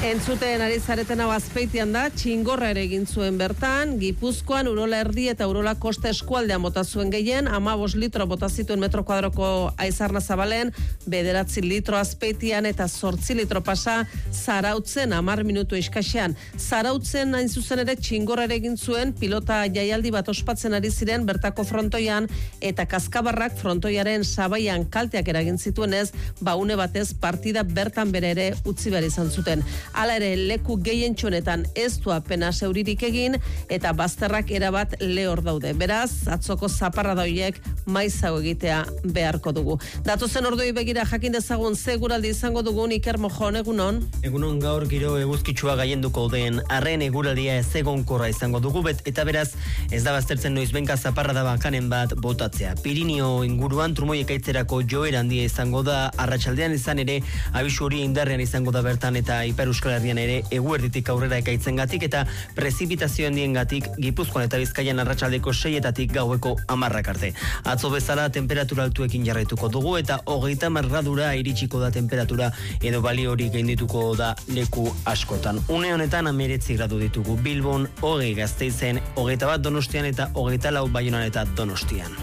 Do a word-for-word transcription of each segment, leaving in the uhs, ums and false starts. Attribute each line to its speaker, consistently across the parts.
Speaker 1: Entzuten ari zareten hau Azpeitian da, txingorra ere egin zuen bertan, Gipuzkoan Urola Erdi eta Urola Kosta eskualdean bota zuen gehien, hamabost litro bota zituen metro kuadroko Aizarna Zabalen, bederatzi litro Azpeitian eta zortzi litro pasa Zarautzen hamar minutu eskaxean. Zarautzen hain zuzen ere txingorra ere egin zuen, pilota jaialdi bat ospatzen ari ziren bertako frontoian eta Kaskabarrak frontoiaren sabaian kalteak eragin zituenez, baune batez partida bertan bere ere utzi behar izan zuten. Hala ere, leku gehientsuenetan ez du apenas euririk egin eta bazterrak erabat lehor daude. Beraz, atzoko zaparrada horiek maizago egitea beharko dugu. Datozen ordoi begira jakin dezagun seguraldi izango dugun Iker Mojon, egunon?
Speaker 2: Egunon, gaur giro eguzkitsua gaienduko den arren eguraldia ez egonkorra izango dugu, bet eta beraz ez da baztertzen noizbenka zaparrada bakanen bat botatzea. Pirinio inguruan trumoi ekaitzerako joera handia izango da, arratsaldean izan ere abisu hori indarrean izango da bertan eta Ipar Euskal Herrian ere eguerditik aurrera ekaitzengatik eta prezipitazio handiengatik Gipuzkoan eta Bizkaian arratsaldeko seietatik gaueko hamarrak arte. Atzo bezala temperatura altuekin jarraituko dugu eta hogeita hamar gradura iritsiko da temperatura edo balio hori gaindituko da leku askotan. Une honetan hemeretzi gradu ditugu Bilbon, hogei Gasteizen, hogeita bat Donostian eta hogeita lau Baionan eta Donostian.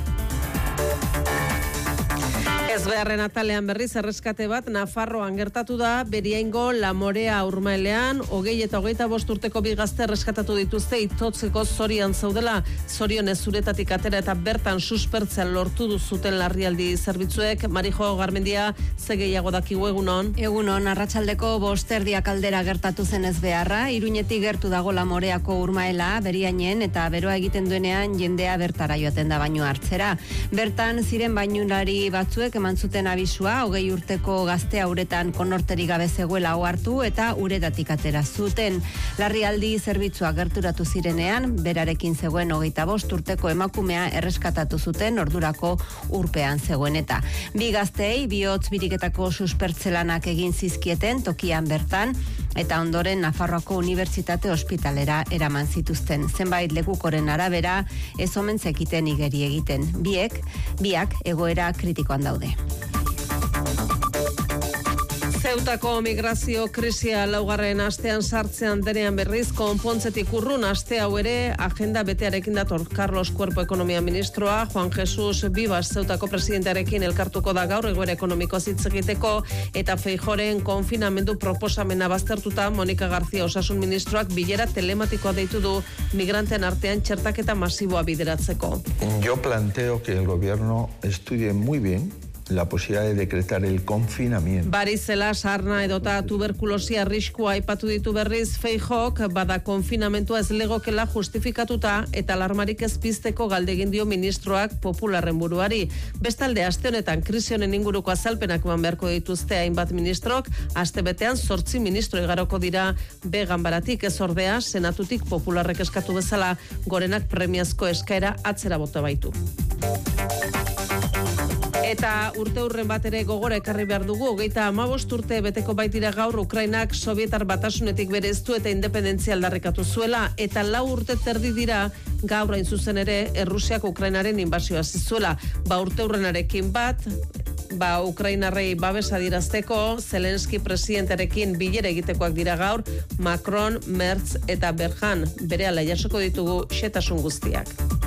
Speaker 1: Ez beharren atalean berriz erreskate bat Nafarroan gertatu da, Beriaingo Lamorea Urmaelean, hogei eta hogeita bost urteko bi gazte erreskatatu dituzte itotzeko zorian zaudela, zorionez zuretatik atera eta bertan suspertzea lortu duzuten larrialdi zerbitzuek. Marijo Garmendia, ze gehiago dakigu, egunon?
Speaker 3: Egunon, arratsaldeko bosterdiak aldera gertatu zen ez beharra, Iruñetik gertu dago Lamoreako Urmaela, Beriainen eta beroa egiten duenean jendea bertara joaten da baino hartzera. Bertan ziren bainulari batzuek eman zuten abisua, hogei urteko gaztea uretan konorterik gabe zegoela ohartu eta uretatik atera zuten. Larrialdi zerbitzua gerturatu zirenean, berarekin zegoen hogeita bost urteko emakumea erreskatatu zuten ordurako urpean zegoen eta. Bi gazteei bihotz biriketako suspertzelanak egin zizkieten tokian bertan eta ondoren Nafarroako Unibertsitate Ospitalera eraman zituzten. Zenbait lekukoren arabera ez omen zekiten igeri egiten. Biek, biak egoera kritikoan daude.
Speaker 1: Zeutako migrazio krisia laugarren astean sartzean denean berriz konpontzetik urrun aste hau ere agenda betearekin dator. Carlos Cuerpo Ekonomia Ministroa, Juan Jesus Vivas Zeutako presidentearekin elkartuko da gaur egoera ekonomiko hitz egiteko eta Feijóoren konfinamendu proposamena baztertuta Monika García Osasun Ministroak bilera telematikoa deitu du migranten artean txertaketa masiboa bideratzeko.
Speaker 4: Yo planteo que el gobierno estudie muy bien la posibilidad de decretar el confinamiento.
Speaker 1: Barizela, sarna edota tuberkulosia arriskua aipatu ditu berriz Feijóok, bada konfinamentua ez legokela justifikatuta eta alarmarik ez pizteko galdegin dio ministroak Popularren buruari. Bestalde, aste honetan krisi honen inguruko azalpenak eman beharko dituzte hainbat ministrok, aste betean zortzi ministro igaroko dira be ganbaratik, ez ordea senatutik Popularrek eskatu bezala gorenak premiazko eskaera atzera bota baitu. Eta urte urren bat ere gogora ekarri behar dugu, hogeita hamabost urte beteko baitira gaur Ukrainak Sobietar Batasunetik bereztu eta independentzia aldarrikatu zuela, eta lau urte terdi dira gaur hain zuzen ere Errusiak Ukrainaren inbasioa zizuela. Ba urte urrenarekin bat, ba Ukrainarrei babesa dirazteko, Zelenski presidentearekin bilera egitekoak dira gaur, Macron, Merz eta Berhan, berehala jasoko ditugu xetasun guztiak.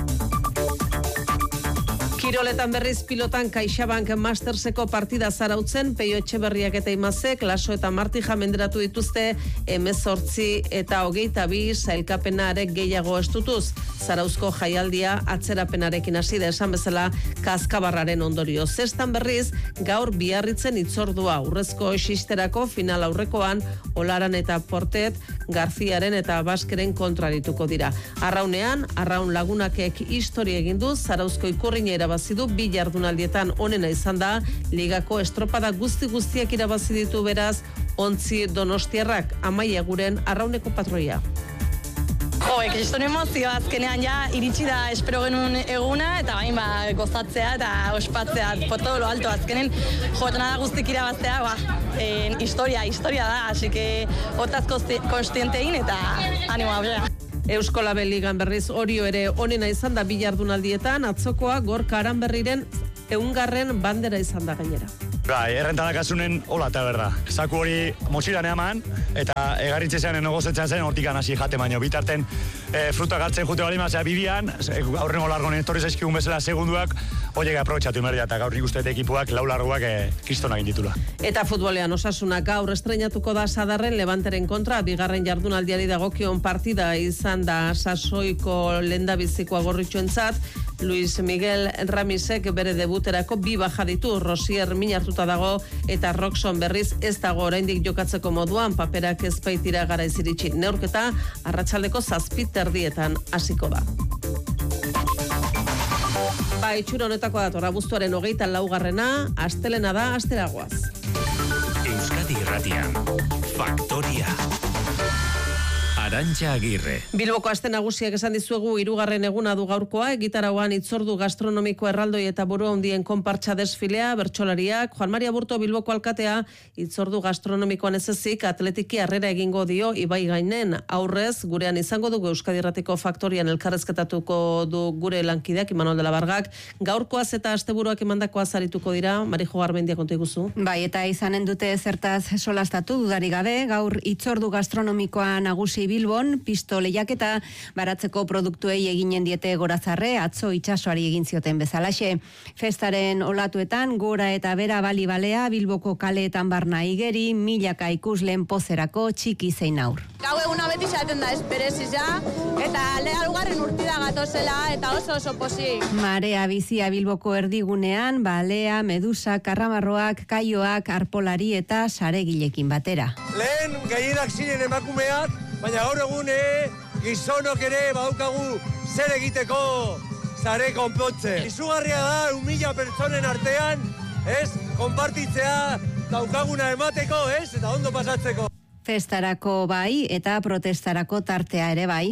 Speaker 1: Kiroletan berriz pilotan CaixaBank Masterseko partida Zarautzen, Peio Etxeberriak eta Imazek, Laso eta Martija menderatu dituzte hemezortzi eta hogeita bi sailkapenarek gehiago estutuz. Zarauzko jaialdia atzerapenarekin hasi da esan bezala Kaskabarraren ondorio. Zestan berriz, gaur Biarritzen hitzordua urrezko xisterako final aurrekoan, Olaran eta Portet, Garziaren eta Baskeren kontrarituko dira. Arraunean, Arraun Lagunakek historia egin du, Zarauzko ikurrina irabazi du, bi jardunaldietan onena izan da, ligako estropada guzti guztiak irabazi ditu beraz, ontzi Donostiarrak, Amaia Guren Arrauneko patroia.
Speaker 5: Jo, ekriston emozio, azkenean ja iritsi da espero genuen eguna, eta bain ba, gozatzea eta ospatzea, por todo lo alto, azkenen jotena da guztik irabaztea, ba, en, historia, historia da, así que hotaz konstientein eta animo aurrera.
Speaker 1: Eusko Label Ligan berriz Orio ere onena izan da bi jardunaldietan, atzokoa Gorka Aranberriren ehungarren bandera izan da gainera.
Speaker 6: Bai, errentalakasunen hola eta berda. Zaku hori motxilan eman, eta egarritzean enogozetzen zen, hortikan hasi jate baino. Bitarten e, frutak hartzen jute bali mazea bidian, aurrengo largoen etorri zaizkigun bezala segunduak, horiek aprobetxatu imerdia, eta gaur nik uste ekipuak lau largoak e, kristonak inditula.
Speaker 1: Eta futbolean Osasuna gaur estreinatuko da Sadarren Levanteren kontra, bigarren jardunaldiari dagokion partida izan da sasoiko lendabizikoa gorritxoentzat. Luis Miguel Ramisek bere debuterako bi baja ditu, Rosier min hartuta dago eta Roxon berriz ez dago oraindik jokatzeko moduan, paperak ez baitira garaiz iritsi. Neurketa arratsaldeko zazpit erdietan hasiko da. Ba, itxura honetako dator abuztuaren hogeita laugarrena, astelena da, asteragoaz.
Speaker 7: Euskadi Irratian, Faktoria. Arantxa Agirre.
Speaker 1: Bilboko aste nagusiak esan dizuegu hirugarren eguna du gaurkoa, egitarauan itzordu gastronomiko erraldoi eta buru handien konpartsa desfilea, bertsolariak, Juan Maria Burto Bilboko alkatea, itzordu gastronomikoan ez ezik atletiki harrera egingo dio Ibai Gainen. Aurrez, gurean izango dugu Euskadi Irratiko Faktorian elkarrezketatuko du gure lankideak, Imanol de la Bargak. Gaurkoaz eta asteburuak emandakoaz arituko dira, Marijo Garmendia kontu iguzu.
Speaker 3: Bai, eta izanen dute zertaz solastatu dudari gabe, gaur itzordu gastronomikoa nagusi Bilbon, pisto lehiaketa baratzeko produktuei eginen diete gorazarre, atzo itsasoari egin zioten bezalaxe. Festaren olatuetan, gora eta bera bali balea, Bilboko kaleetan barna igeri, milaka ikusleen pozerako txiki zein aur.
Speaker 8: Gau eguna beti zaten da espereziz ja, eta lehar lugarren urtida gatozela, eta oso oso pozik.
Speaker 3: Marea bizia Bilboko erdigunean, balea, medusa, karramarroak, kaioak, arpolari eta saregilekin batera.
Speaker 9: Lehen gehienak ziren emakumeak, baina gaur egun gizonok ere badaukagu zer egiteko zare konpotze. Izugarria da, un mila pertsonen artean, ez, konpartitzea daukaguna emateko, ez, eta ondo pasatzeko.
Speaker 3: Festarako bai eta protestarako tartea ere bai.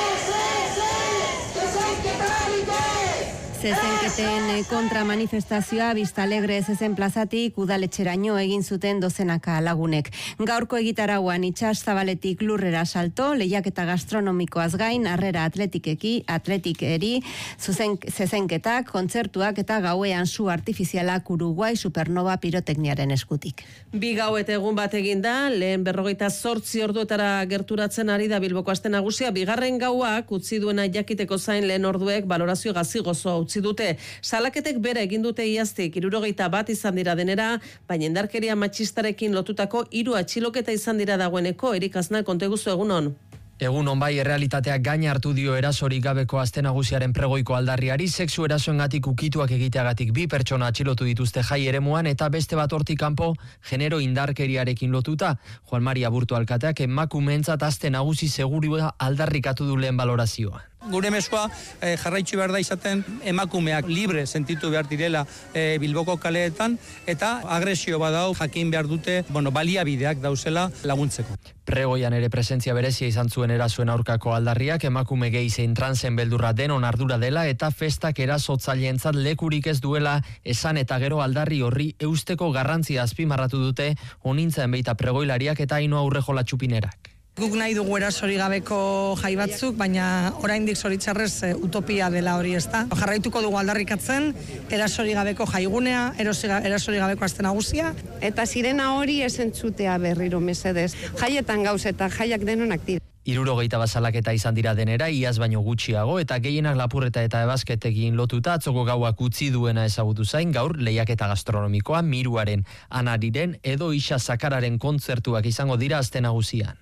Speaker 3: Zezenketen kontramanifestazioa Biztalegre zezen plazatik udaletxeraino egin zuten dozenaka lagunek. Gaurko egitarauan itsas zabaletik lurrera salto, lehiaketa gastronomikoaz gain, harrera atletikeki, atletikeri, zuzen, zezenketak, kontzertuak eta gauean zu artifizialak Uruguai supernova pirotekniaren eskutik.
Speaker 1: Bi gau eta egun bat egin da, lehen berrogeita zortzi orduetara gerturatzen ari da Bilboko aste nagusia, bigarren gauak utzi duena jakiteko zain lehen orduek balorazio gazigozo utzi dute. Salaketek bere egin dute iaztik hirurogeita bat izan dira denera, baina indarkeria matxistarekin lotutako hiru atxiloketa izan dira dagoeneko. Erik Aznar, konteguzu egunon.
Speaker 10: Egun on bai, errealitateak gaina hartu dio erasorik gabeko aste nagusiaren pregoiko aldarriari, sexu erasoengatik ukituak egiteagatik bi pertsona atxilotu dituzte jai eremuan eta beste bat hortik kanpo genero indarkeriarekin lotuta. Juan Maria Burto alkateak emakumeentzat aste nagusi segurua aldarrikatu du lehen balorazioa.
Speaker 11: Gure mezua eh, jarraitzu behar da izaten emakumeak libre sentitu behar direla eh, Bilboko kaleetan eta agresio badau jakin behar dute, bueno, baliabideak dauzela laguntzeko.
Speaker 10: Pregoian ere presentzia berezia izan zuen erasoen aurkako aldarriak, emakume gehi zein transen beldurra denon ardura dela eta festak erasotzaileentzat lekurik ez duela esan eta gero aldarri horri eusteko garrantzia azpimarratu dute onintzaen beita pregoilariak eta Ainhoa Urrejola Txupinerak.
Speaker 12: Guk nahi dugu erasori gabeko jai batzuk, baina oraindik zoritxarrez utopia dela hori ez da. Jarraituko dugu aldarrikatzen, erasori gabeko jaigunea, erasori gabeko aste nagusia.
Speaker 13: Eta sirena hori esentzutea berriro mesedez. Jaietan gauz eta jaiak denonak dira.
Speaker 10: Hirurogeita bazalaketa izan dira denera, iaz baino gutxiago, eta gehienak lapurreta eta ebasketekin lotuta, atzoko gauak utzi duena ezagutu zain, gaur lehiaketa gastronomikoa, Miruaren, Anariren edo Isa Sakararen kontzertuak izango dira aste nagusian.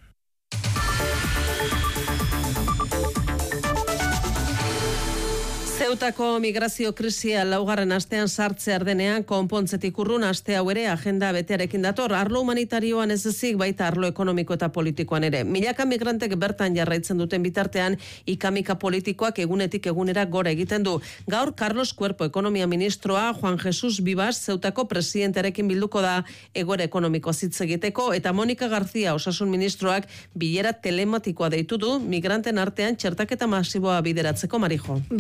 Speaker 1: Zeutako migrazio krisia laugarren astean sartzear denean konpontzetik urrun aste hau ere agenda betearekin dator. Arlo humanitarioan ez ezik baita arlo ekonomiko eta politikoan ere. Milaka migrantek bertan jarraitzen duten bitartean ikamika politikoak egunetik egunera gora egiten du. Gaur Carlos Cuerpo ekonomia ministroa Juan Jesus Vivas Zeutako presidentearekin bilduko da egoera ekonomiko hitz egiteko eta Monika García osasun ministroak bilera telematikoa deitu du migranten artean txertaketa masiboa bideratzeko. Marijo.
Speaker 3: Bi hitzordu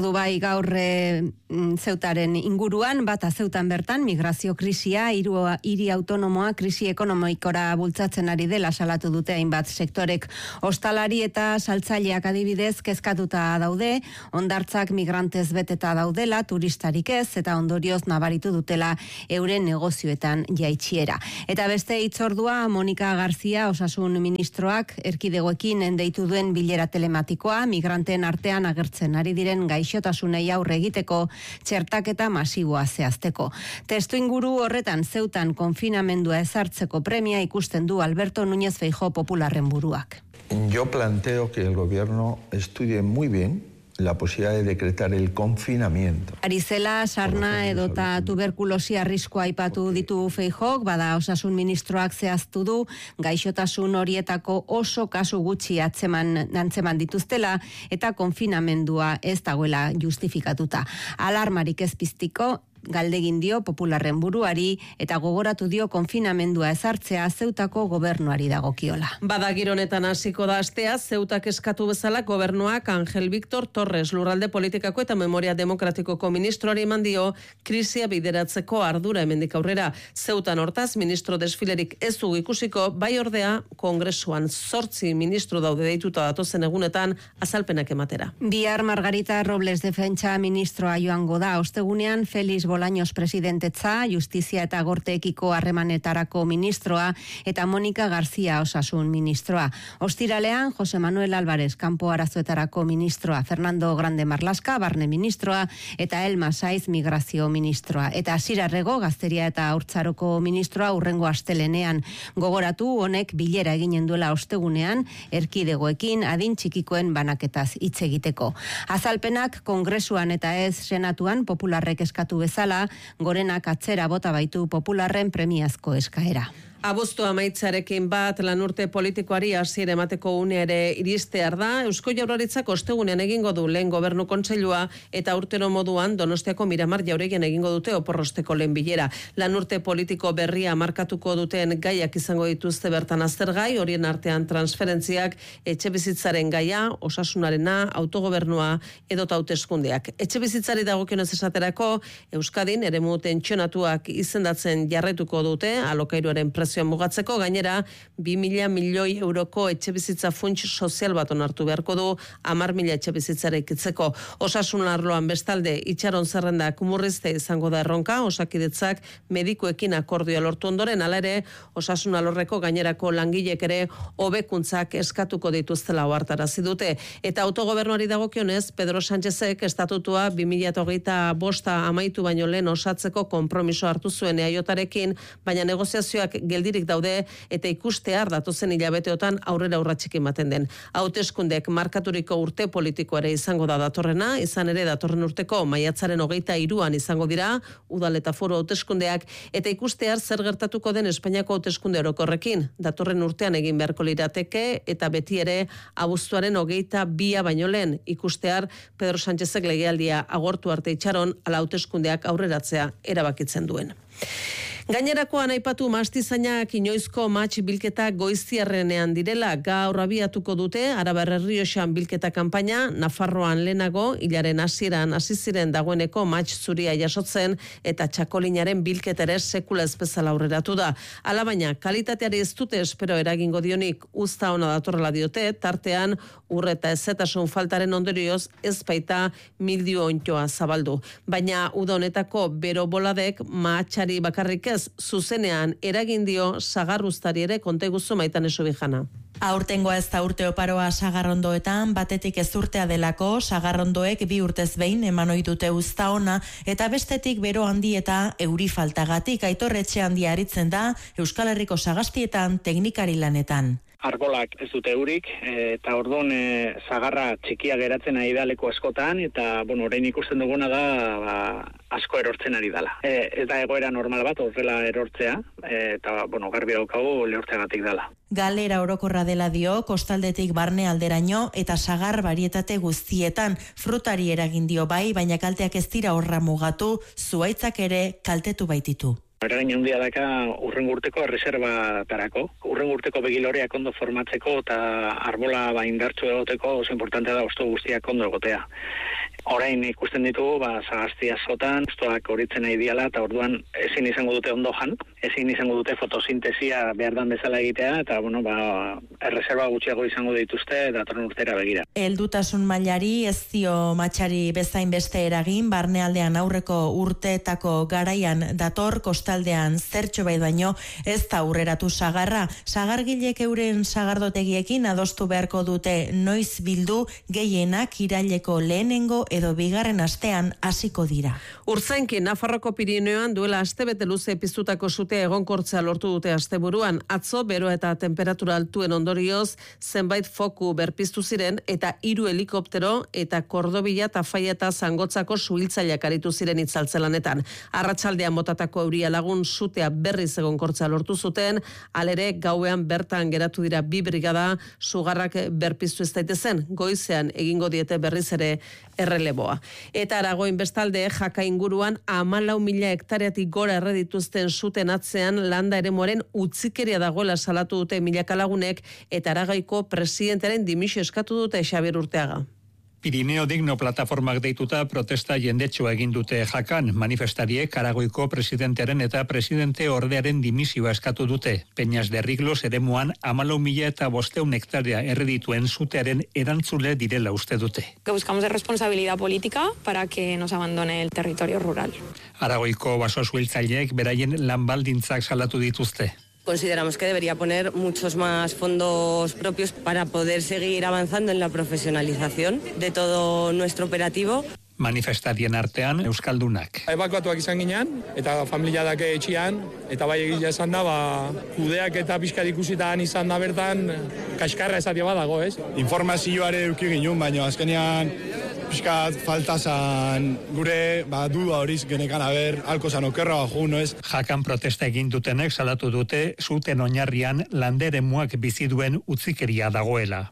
Speaker 3: du bai gaur e, Zeutaren inguruan, bata Zeutan bertan migrazio krisia, hiru hiri autonomoa krisi ekonomikora bultzatzen ari dela salatu dute hainbat sektorek. Ostalari eta saltzaileak adibidez kezkatuta daude, hondartzak migrantez beteta daudela, turistarik ez, eta ondorioz nabaritu dutela euren negozioetan jaitsiera. Eta beste hitzordua Monika Garzia osasun ministroak erkidegoekin deitu duen bilera telematikoa, migranteen artean agertzen ari diren gaixotasunei aurre egiteko txertaketa masiboa zehazteko. Testu inguru horretan Zeutan konfinamendua ezartzeko premia ikusten du Alberto Núñez Feijóo Popularren buruak.
Speaker 4: Yo planteo que el gobierno estudie muy bien la posibilidad de decretar el confinamiento.
Speaker 3: Arizela, sarna edota tuberkulosi arriskoa aipatu ditu Feijóok, bada osasun ministroak zehaztu du gaixotasun horietako oso kasu gutxi atzeman antzeman dituztela eta konfinamendua ez dagoela justifikatuta. Alarmarik ez piztiko galdegin dio Popularren buruari eta gogoratu dio konfinamendua ezartzea Zeutako gobernuari dagokiola.
Speaker 1: Bada giro honetan hasiko da astea, Zeutak eskatu bezala gobernuak Angel Victor Torres lurralde politikako eta memoria demokratikoko ministroari eman dio krisia bideratzeko ardura hemendik aurrera. Zeutan hortaz ministro desfilerik ez du ikusiko, bai ordea kongresuan zortzi ministro daude deituta datozen egunetan azalpenak ematera.
Speaker 3: Bihar Margarita Robles defentsa ministroa joango da, ostegunean Feliz Bolaños presidentetza, Justizia eta Gorteekiko harremanetarako ministroa eta Monika Garzia osasun ministroa. Ostiralean Jose Manuel Álvarez kanpo arazoetarako ministroa, Fernando Grande Marlaska barne ministroa eta Elma Saiz migrazio ministroa. Eta Asirarrego gazteria eta haurtzaroko ministroa urrengo astelenean. Gogoratu honek bilera eginen duela ostegunean erkidegoekin adin txikikoen banaketaz hitz egiteko. Azalpenak kongresuan eta ez senatuan Popularrek eskatu bezala Gorenak atzera bota baitu Popularren premiazko eskaera.
Speaker 1: Abuztu amaitzarekin bat lanurte politikoari hasiera emateko unea ere iristear da. Eusko Jaurlaritzak ostegunean egingo du lehen gobernu kontseilua eta urtero moduan Donostiako Miramar Jauregian egingo dute oporrosteko lehen bilera. Lanurte politiko berria markatuko duten gaiak izango dituzte bertan aztergai, horien artean transferentziak, etxebizitzaren gaia, osasunarena, autogobernua edota hauteskundeak. Etxebizitzari dagokionez esaterako, Euskadin eremu tentsionatuak izendatzen jarraituko dute alokairuaren prezioa mugatzeko, gainera bi mila milioi euroko etxebizitza funts sozial bat onartu beharko du hamar mila etxebizitzara ikitzeko. Osasun arloan bestalde itxaron zerrendak murrizte izango da erronka, Osakidetzak medikuekin akordioa lortu ondoren, hala ere osasun alorreko gainerako langilek ere hobekuntzak eskatuko dituztela ohartarazi dute. Eta autogobernuari dagokionez, Pedro Sánchezek estatutua bi mila hogeita bosta amaitu baino lehen osatzeko konpromiso hartu zuen eaiotarekin, baina negoziazioak geldirik daude eta ikustear datozen hilabeteotan aurrera urratsik ematen den. Hauteskundek markaturiko urte politikoare izango da datorrena, izan ere datorren urteko maiatzaren hogeita hiruan izango dira udal eta foru hauteskundeak eta ikustear zer gertatuko den Espainiako hauteskunde orokorrekin. Datorren urtean egin beharko lirateke eta beti ere abuztuaren hogeita bia baino lehen ikustear Pedro Sánchezek legealdia agortu arte itxaron ala hauteskundeak aurreratzea erabakitzen duen. Gainerakoan aipatu mastizainak inoizko matx bilketa goiztiarrenean direla, gaur abiatuko dute Arabar Errioxan bilketa kanpaina, Nafarroan lehenago, hilaren hasieran hasi ziren dagoeneko matx zuria jasotzen eta txakolinaren bilketere sekula ez bezala aurreratu da. Alabaina, kalitateari ez dute espero eragingo dionik uzta ona datorrela diote, tartean urre eta ezetasun faltaren ondorioz ez baita mildio ontoa zabaldu. Baina uda honetako bero boladek matxari bakarrik ez zuzenean eragin dio sagarruztari ere konteguzu Maitane Subijana.
Speaker 14: Aurtengoa ez da urte oparoa sagarrondoetan, batetik ez urtea delako, sagarrondoek bi urtez behin eman ohi dute uzta ona, eta bestetik bero handi eta euri faltagatik aitorretxe handia aritzen da Euskal Herriko sagastietan teknikari lanetan.
Speaker 15: Argolak ez dute eurik, eta orduan e, zagarra txikia geratzen ari da leku askotan, eta bueno, orain ikusten duguna da ba, asko erortzen ari dela. E, ez da egoera normal bat, horrela erortzea, e, eta bueno, garbi daukagu lehortzeagatik dela.
Speaker 14: Galera orokorra dela dio, kostaldetik barne alderaino, eta sagar barietate guztietan frutari eragin dio bai, baina kalteak ez dira horra mugatu, zuaitzak ere kaltetu baititu.
Speaker 15: Eragin handia daka urrengo urteko erreserbatarako. Urrengo urteko begiloreak ondo formatzeko eta arbola ba indartsu egoteko oso importantea da hosto guztiak ondo egotea. Orain ikusten ditugu, ba, sagazti askotan, hostoak horitzen nahi diala, eta orduan ezin izango dute ondo jan, ezin izango dute fotosintesia behar dan bezala egitea, eta, bueno, ba, erreserba gutxiago izango dituzte, datorren urtera begira.
Speaker 14: Heldutasun mailari ez dio matxari bezain beste eragin, barnealdean aurreko urteetako garaian dator, kostaldean zertxo bai baino, ez da aurreratu sagarra. Sagargilek euren sagardotegiekin adostu beharko dute noiz bildu gehienak iraileko lehenengo edo bigarren astean hasiko dira.
Speaker 1: Urtzainki, Nafarroko Pirineoan duela astebete luze piztutako sutea egonkortzea lortu dute asteburuan. Atzo bero eta temperatura altuen ondorioz zenbait foku berpiztu ziren eta hiru helikoptero eta Kordobila eta Faia eta Zangotzako suhiltzaileak aritu ziren itzaltzelanetan. Arratsaldean botatako euria lagun sutea berriz egonkortzea lortu zuten, alere gauean bertan geratu dira bi brigada sugarrak berpiztu ez daitezen, goizean egingo diete berriz ere erreleboa. Eta Aragoin bestalde jaka inguruan hamalau mila hektareatik gora erre dituzten suten atzean landa eremuaren utzikeria dagoela salatu dute milaka lagunek eta Aragaiko presidentearen dimisio eskatu dute Xabier Urteaga.
Speaker 16: Pirineo Digno plataformak deituta protesta jendetsua egin dute jakan. Manifestariek Aragoiko presidentearen eta presidente ordearen dimisioa eskatu dute. Peñas de Riglos eremuan hamalau mila eta bosteun hektarea erredituen sutearen erantzule direla uste dute.
Speaker 17: Que buscamos de responsabilidad política para que nos abandone el territorio rural.
Speaker 16: Aragoiko baso suhiltzaileek beraien lanbaldintzak salatu dituzte.
Speaker 18: Consideramos que debería poner muchos más fondos propios para poder seguir avanzando en la profesionalización de todo nuestro operativo.
Speaker 16: Manifestarien artean euskaldunak.
Speaker 19: Ebakuatuak izan ginean, eta familia dake etxian, eta bai egia esan da, ba, kudeak eta pixkat ikusitan izan da bertan, kaskarra esatia badago, ez?
Speaker 20: Informazioare euki ginen, baina azkenean pixkat faltazan gure ba, duda horiz genekan haber, alko zan okerra baju, no ez?
Speaker 16: Jakan protesta egin dutenek salatu dute, zuten oinarrian landere muak bizi duen utzikeria dagoela.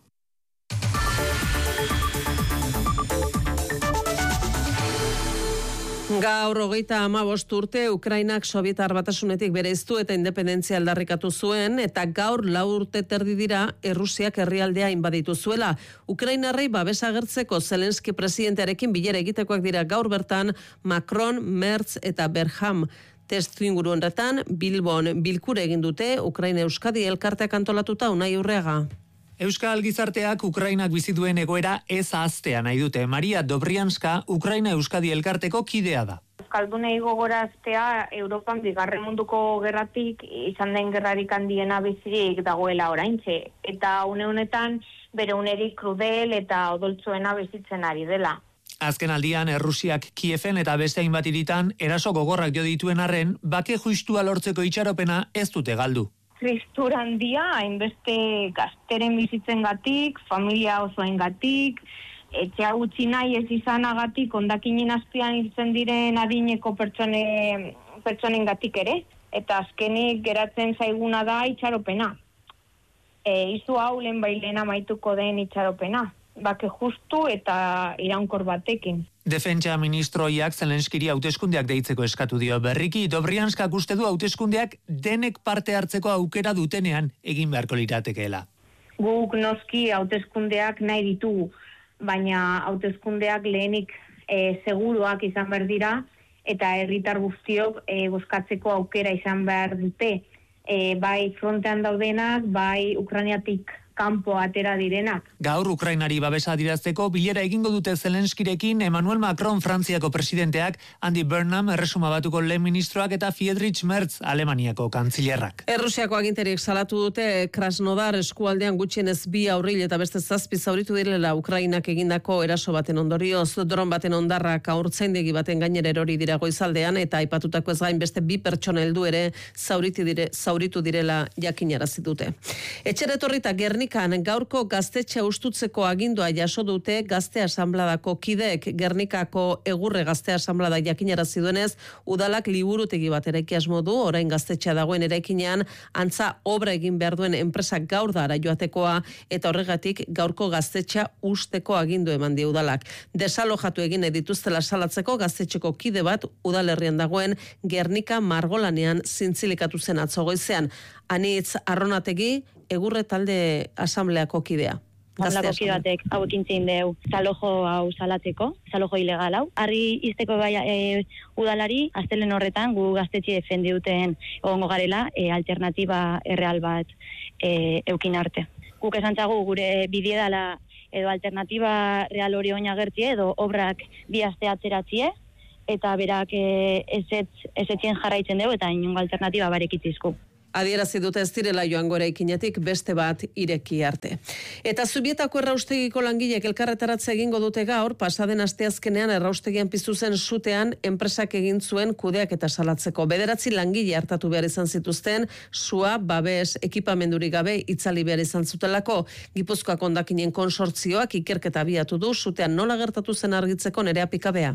Speaker 1: Gaur hogeita hamabost urte Ukrainak Sobietar Batasunetik bereiztu eta independentzia aldarrikatu zuen eta gaur lau urte terdi dira Errusiak herrialdea inbaditu zuela. Ukrainarrei babesa agertzeko Zelenski presidentearekin bilera egitekoak dira gaur bertan Macron, Merz eta Berham. Testu inguru horretan Bilbon bilkure egin dute Ukraina Euskadi elkarteak antolatuta Unai Urreaga.
Speaker 10: Euskal gizarteak Ukrainak bizi duen egoera ez ahaztea nahi dute. Maria Dobrianska Ukraina Euskadi elkarteko kidea da.
Speaker 21: Euskaldunei gogoraztea Europan bigarren munduko gerratik izan den gerrarik handiena bizirik dagoela oraintxe. Eta une honetan bere unerik krudel eta odoltzuena bizitzen ari dela.
Speaker 10: Azken aldian Errusiak Kiefen eta beste hainbat hiritan eraso gogorrak jo dituen arren, bake justua lortzeko itxaropena ez dute galdu.
Speaker 21: Tristura handia, hainbeste gazteren bizitzen gatik, familia osoen gatik, etxea gutxi nahi ez izanagatik, ondakinen azpian hiltzen diren adineko pertsone, pertsonen gatik ere, eta azkenik geratzen zaiguna da itxaropena. E, izu hau lehen bailen amaituko den itxaropena, bake justu eta iraunkor batekin.
Speaker 10: Defentsa ministroiak Zelenskiri hauteskundeak deitzeko eskatu dio. Berriki Dobrianskak uste du hauteskundeak denek parte hartzeko aukera dutenean egin beharko liratekeela.
Speaker 21: Guk noski hauteskundeak nahi ditugu, baina hauteskundeak lehenik e, seguruak izan behar dira eta herritar guztiok e, bozkatzeko aukera izan behar dute. E, bai frontean daudenak, bai Ukrainiatik kanpo atera direnak.
Speaker 10: Gaur Ukrainari babesa adirazteko bilera egingo dute Zelenskirekin Emmanuel Macron Frantziako presidenteak, Andy Burnham Erresuma Batuko lehen ministroak eta Friedrich Merz Alemaniako kantzilerrak.
Speaker 1: Errusiako aginterik salatu dute Krasnodar eskualdean gutxienez bi aurril eta beste zazpi zauritu direla Ukrainak egindako eraso baten ondorioz, dron baten ondarrak haurtzaindegi baten gainera erori dira goizaldean eta aipatutako ez gain beste bi pertsona heldu ere zauritu dire, zauritu direla jakinarazi dute. Etxeretorri eta Gernika Gernikan gaurko gaztetxe ustutzeko agindua jaso dute Gazte Asanbladako kideek. Gernikako Egurre Gazte Asanblada jakinarazi duenez, udalak liburutegi bat eraiki asmo du, orain gaztetxea dagoen eraikinean antza obra egin behar duen enpresak gaur da ara joatekoa, eta horregatik gaurko gaztetxea usteko agindu eman die udalak. Desalojatu egin dituztela salatzeko gaztetxeko kide bat udalerrian dagoen Gernika Margolanean zintzilikatu zen atzo goizean. Anitz Arronategi, Egurre talde asambleako kidea.
Speaker 2: Asamblako kide batek hau ekintzen deu zalojo hau salatzeko, zalojo ilegal hau. Harri izteko bai e, udalari, astelen horretan gu gaztetxe defendi duten egongo garela, e, alternatiba erreal bat e, eukin arte. Guk esantzagu gure bidie dela edo alternatiba real hori oina gertie edo obrak bi aste atzeratzie, eta berak e, ezetzen jarraitzen dugu eta inongo alternatiba barekitzizku.
Speaker 1: Adierazi dute ez direla joango eraikinetik beste bat ireki arte. Eta Zubietako erraustegiko langileek elkarretaratze egingo dute gaur, pasaden asteazkenean erraustegian piztu zen sutean enpresak egin zuen kudeak eta salatzeko. Bederatzi langile hartatu behar izan zituzten, sua, babes, ekipamendurik gabe itzali behar izan zutelako. Gipuzkoak hondakinen konsortzioak ikerketa abiatu du, sutean nola gertatu zen argitzeko Nerea Pikabea.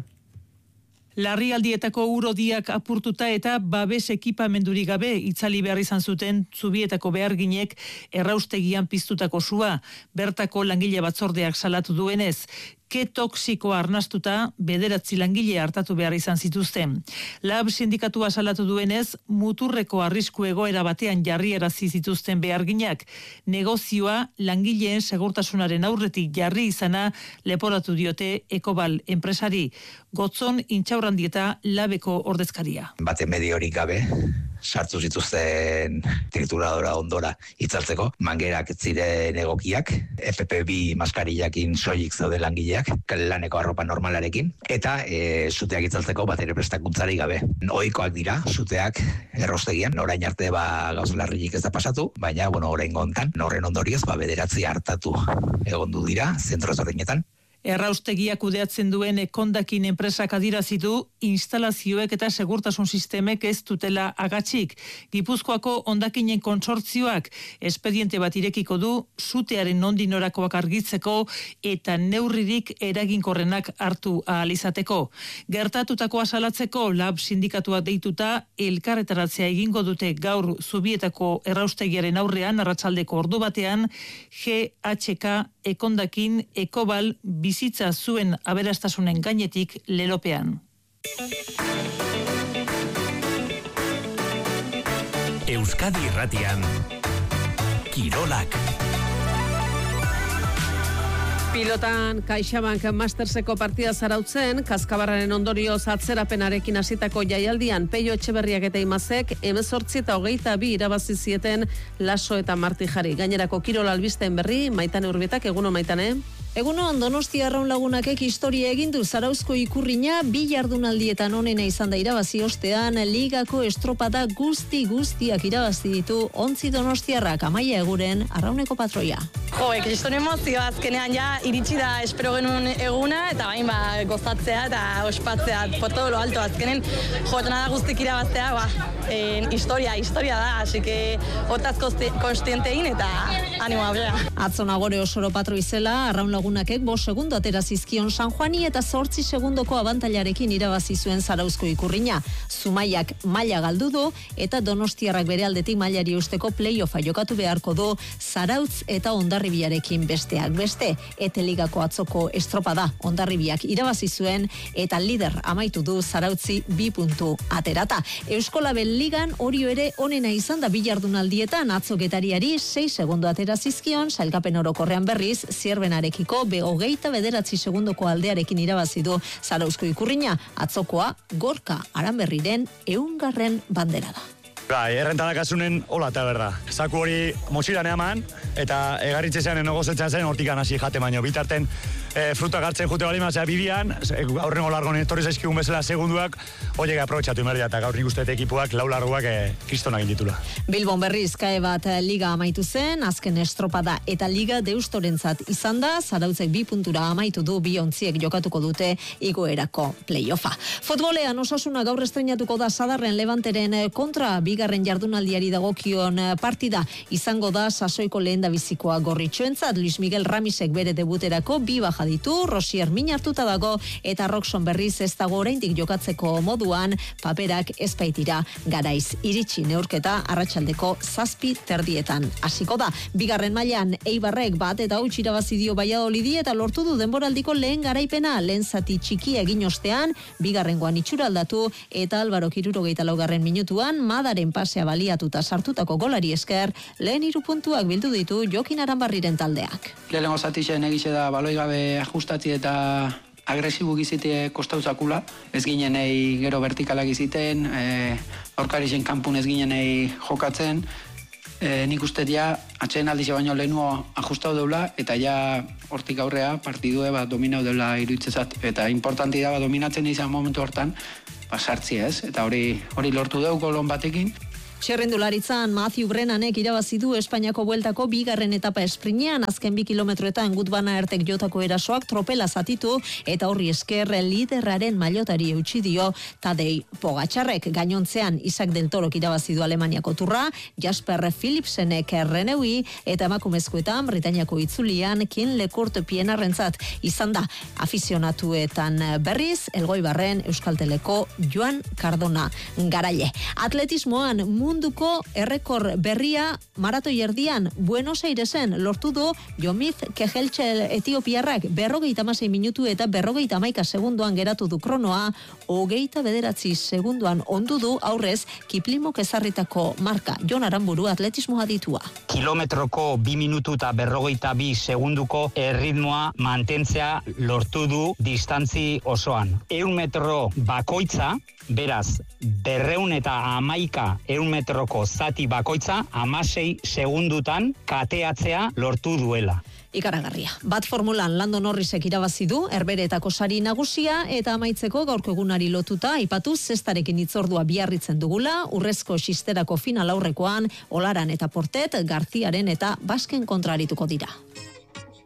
Speaker 22: Larrialdietako urodiak apurtuta eta babes ekipamendurik gabe itzali behar izan zuten Zubietako beharginek erraustegian piztutako sua, bertako langile batzordeak salatu duenez. Ke toksikoa arnastuta bederatzi langile hartatu behar izan zituzten. Lab sindikatua salatu duenez, muturreko arrisku egoera batean jarrierazi zituzten beharginak. Negozioa langileen segurtasunaren aurretik jarri izana leporatu diote Ekobal enpresari. Gotzon Intxaurrandieta Labeko ordezkaria.
Speaker 23: Bate mediorik gabe sartu zituzten trituradora ondora itzaltzeko, mangerak ziren egokiak, F P bi maskarillakin soilik zaude langileak, laneko arropa normalarekin, eta e, suteak itzaltzeko bat ere prestakuntzari gabe. Ohikoak dira, suteak errostegian, orain arte ba gauz larririk ez da pasatu, baina, bueno, orain gontan, horren ondorioz, ba bederatzi hartatu egondu dira, zentro ezberdinetan.
Speaker 22: Erraustegia kudeatzen duen Ekondakin enpresak adirazitu instalazioek eta segurtasun sistemek ez dutela agatxik. Gipuzkoako hondakinen kontsortzioak espediente bat irekiko du sutearen nondinorakoak argitzeko eta neurririk eraginkorrenak hartu ahal izateko. Gertatutakoa salatzeko Lab sindikatua deituta elkarretaratzea egingo dute gaur Zubietako erraustegiaren aurrean arratsaldeko ordu batean G H K Ekondakin Ekobal bizitza zuen aberastasunen gainetik lelopean.
Speaker 7: Euskadi Irratian Kirolak.
Speaker 1: Pilotan CaixaBank Masterseko partida zarautzen, Kaskabarraren ondorioz atzerapenarekin hasitako jaialdian Peio Etxeberriak eta Imazek hemezortzi eta hogeita bi irabazi zieten Laso eta Martijari. Gainerako kirol albisteen berri, Maitane Urbietak, eguno Maitane.
Speaker 24: Egunon, Donostia Arraun Lagunakek historia egin du Zarauzko ikurrina bi jardunaldietan onena izan da irabazi ostean, ligako estropada guzti guztiak irabazi ditu ontzi Donostiarrak. Amaia Eguren, Arrauneko patroia.
Speaker 5: Jo, kriston emozio azkenean ja iritsi da espero genuen eguna, eta bain ba gozatzea eta ospatzea por todo lo alto. Azkenen jotena da guztik irabaztea, ba, en, historia, historia da, así que hotaz konstientein eta animo aurrera.
Speaker 24: Atzo Nagore Osoro patro izela, Arraun Lagunakek bost segundo atera zizkion San Juani eta zortzi segundoko abantailarekin irabazi zuen Zarauzko ikurrina. Zumaiak maila galdu du eta Donostiarrak bere aldetik mailari usteko playoffa jokatu beharko du Zarautz eta Hondarribiarekin besteak beste. Eteligako atzoko estropada Hondarribiak irabazi zuen eta lider amaitu du Zarautzi bi puntu aterata. Euskolabel Ligan hori ere onena izan da bi jardunaldietan, atzo Getariari sei segundo atera zizkion, sailkapen orokorrean berriz Zierbenarekiko be hogeita bederatzi segundoko aldearekin irabazi du Zarauzko ikurrina. Atzokoa Gorka Aranberriren ehungarren bandera da.
Speaker 6: Bai, errentanak azunen hola eta berda. Zaku hori motxilan eaman, eta egarritze zean enogozetzen zen hortikan hasi jate baino. Bitarten e, fruta gartzen jute bali mazea bidian, aurrengo largon etorri zaizkigun bezala segunduak, horiek aprobetxatu imerdia eta gaur nik uste ekipuak lau larguak e, kristonak inditula.
Speaker 24: Bilbon berriz kae bat liga amaitu zen, azken estropada eta liga deustorentzat izan da, Zarautzek bi puntura amaitu du, bi ontziek jokatuko dute igoerako playoffa. Futbolean Osasuna gaur estreinatuko da Sadarren Levanteren kontra, biga bigarren jardunaldiari dagokion partida izango da sasoiko lehendabizikoa gorritxoentzat. Luis Miguel Ramisek bere debuterako bi baja ditu, Rosier min hartuta dago eta Roxon berriz ez dago oraindik jokatzeko moduan, paperak ez baitira garaiz iritsi. Neurketa arratsaldeko zazpi terdietan hasiko da. Bigarren mailan Eibarrek bat eta huts irabazi dio Valladolidi eta lortu du denboraldiko lehen garaipena, lehen zati txikia egin ostean, bigarrengoan itxura aldatu eta Alvaro hirurogeita laugarren minutuan Madaren pasea baliatuta sartutako golari esker lehen hiru puntuak bildu ditu Jokin Aranbarriren taldeak.
Speaker 8: Lehenengo zatixen egize da baloi gabe ajustatzi eta agresibu gizite kostauzakula, ez ginenei gero vertikalak giziten, e, aurkarixen kanpun ez ginenei jokatzen, e, nik uste ja, atxeen aldize baino lehenuo ajustau deula, eta ja hortik aurrea partidue bat dominau deula iruditzezat, eta importanti da, ba, dominatzen izan momentu hortan, ba, sartzi ez, eta hori hori lortu deu golon batekin.
Speaker 24: Txerrendularitzan Matthew Brennanek irabazi du Espainiako bueltako bigarren etapa esprinean, azken bi kilometroetan Gutbana Ertek jotako erasoak tropela zatitu eta horri esker liderraren mailotari eutsi dio Tadej Pogačarrek. Gainontzean Isaac del Torok irabazi du Alemaniako turra, Jasper Philipsenek Reneui eta emakumezkoetan Britainiako itzulian Kin Lecourt Pienarrentzat izan da afizionatuetan berriz Elgoibarren Euskalteleko Joan Cardona garaile. Atletismoan munduko errekor berria maratoi erdian Buenos Airesen lortu du Jomif Kejeltxel Etiopiarrak berrogeita hamasei minutu eta berrogeita hamaika segundoan geratu du kronoa, hogeita bederatzi segundoan ondu du aurrez Kiplimok ezarritako marka. Jon Aranburu atletismo aditua.
Speaker 9: Kilometroko bi minutu eta berrogeita bi segunduko erritmoa mantentzea lortu du distantzi osoan. Eun metro bakoitza, beraz, berreun eta hamaika eun metroko zati bakoitza hamasei segundutan kateatzea lortu duela.
Speaker 24: Ikaragarria. Bat formulan Lando Norrisek irabazi du, Herberetako sari nagusia eta amaitzeko gaurko egunari lotuta aipatu zestarekin itzordua biarritzen dugula, urrezko xisterako final aurrekoan Olaran eta Portet, Garziaren eta Basken kontrarituko dira.